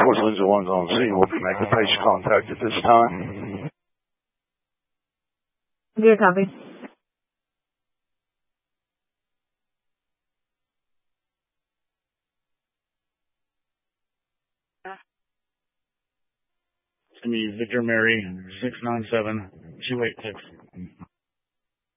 Lindsay One's on scene. Will be making patient contact at this time. Good copy. It's going to be Victor Mary 697-286.